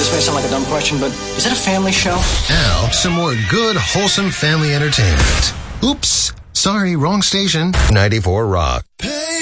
This may sound like a dumb question, but is it a family show? Now, some more good, wholesome family entertainment. Oops. Sorry, wrong station. 94 Rock.